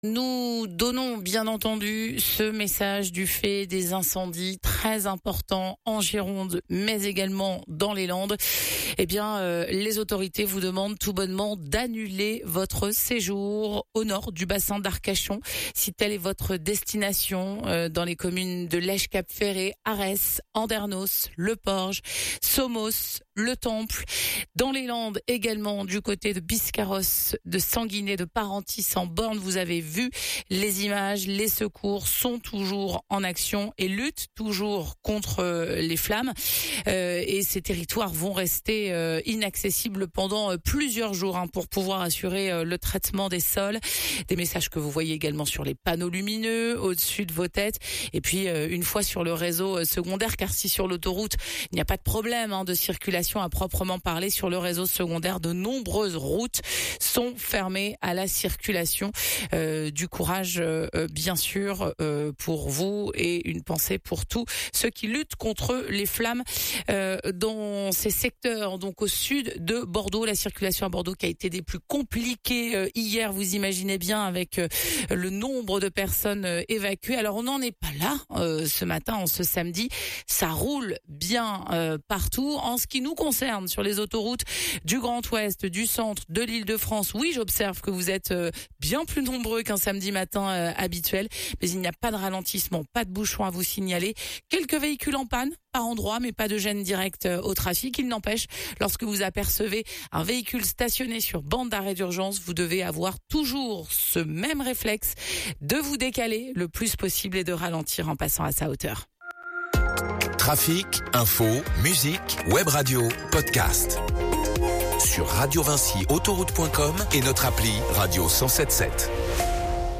Nous donnons bien entendu ce message du fait des incendies très importants en Gironde, mais également dans les Landes. Les autorités vous demandent tout bonnement d'annuler votre séjour au nord du bassin d'Arcachon, si telle est votre destination, dans les communes de Lège-Cap-Ferré, Arès, Andernos, Le Porge, Somos, Le Temple. Dans les Landes également, du côté de Biscarrosse, de Sanguinet, de Parentis en Borne, vous avez vu les images, les secours sont toujours en action et luttent toujours contre les flammes. Et ces territoires vont rester inaccessibles pendant plusieurs jours pour pouvoir assurer le traitement des sols. Des messages que vous voyez également sur les panneaux lumineux au-dessus de vos têtes. Et puis une fois sur le réseau secondaire, car si sur l'autoroute il n'y a pas de problème de circulation à proprement parler, sur le réseau secondaire, de nombreuses routes sont fermées à la circulation. Du courage bien sûr pour vous, et une pensée pour tous ceux qui luttent contre les flammes dans ces secteurs. Donc au sud de Bordeaux, la circulation à Bordeaux qui a été des plus compliquées hier, vous imaginez bien, avec le nombre de personnes évacuées. Alors on n'en est pas là ce matin, en ce samedi, ça roule bien partout. En ce qui nous concerne, sur les autoroutes du Grand Ouest, du centre, de l'Île-de-France, oui, j'observe que vous êtes bien plus nombreux qu'un samedi matin habituel, mais il n'y a pas de ralentissement, pas de bouchon à vous signaler. Quelques véhicules en panne par endroit, mais pas de gêne directe au trafic. Il n'empêche, lorsque vous apercevez un véhicule stationné sur bande d'arrêt d'urgence, vous devez avoir toujours ce même réflexe de vous décaler le plus possible et de ralentir en passant à sa hauteur. Trafic, info, musique, web radio, podcast. Sur Radio Vinci, autoroute.com et notre appli Radio 107.7.